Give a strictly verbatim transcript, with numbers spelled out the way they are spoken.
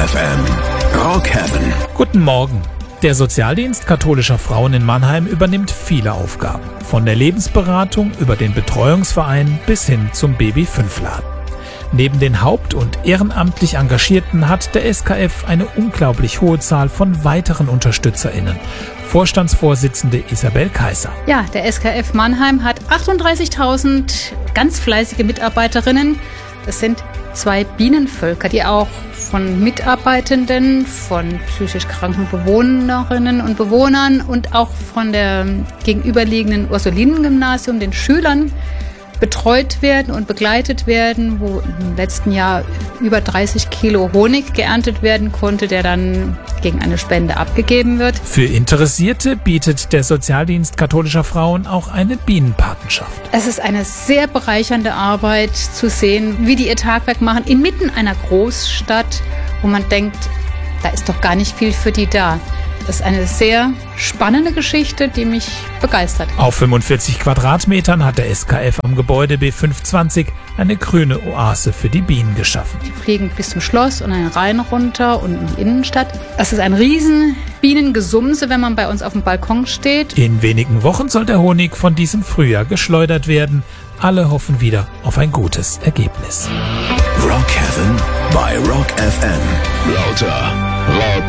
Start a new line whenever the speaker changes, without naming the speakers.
F M. Rock Heaven.
Guten Morgen. Der Sozialdienst katholischer Frauen in Mannheim übernimmt viele Aufgaben. Von der Lebensberatung über den Betreuungsverein bis hin zum Baby fünf Laden. Neben den haupt- und ehrenamtlich Engagierten hat der S K F eine unglaublich hohe Zahl von weiteren UnterstützerInnen. Vorstandsvorsitzende Isabel Kaiser.
Ja, der S K F Mannheim hat achtunddreißigtausend ganz fleißige Mitarbeiterinnen. Das sind zwei Bienenvölker, die auch von Mitarbeitenden, von psychisch kranken Bewohnerinnen und Bewohnern und auch von der gegenüberliegenden Ursulinen-Gymnasium, den Schülern, betreut werden und begleitet werden, wo im letzten Jahr über dreißig Kilo Honig geerntet werden konnte, der dann gegen eine Spende abgegeben wird.
Für Interessierte bietet der Sozialdienst katholischer Frauen auch eine Bienenpatenschaft.
Es ist eine sehr bereichernde Arbeit zu sehen, wie die ihr Tagwerk machen, inmitten einer Großstadt, wo man denkt, da ist doch gar nicht viel für die da. Das ist eine sehr spannende Geschichte, die mich begeistert.
Auf fünfundvierzig Quadratmetern hat der S K F am Gebäude B fünfundzwanzig eine grüne Oase für die Bienen geschaffen.
Die fliegen bis zum Schloss und einen Rhein runter und in die Innenstadt. Das ist ein riesen Bienengesumse, wenn man bei uns auf dem Balkon steht.
In wenigen Wochen soll der Honig von diesem Frühjahr geschleudert werden. Alle hoffen wieder auf ein gutes Ergebnis.
Rock Heaven bei Rock F M. Lauter, laut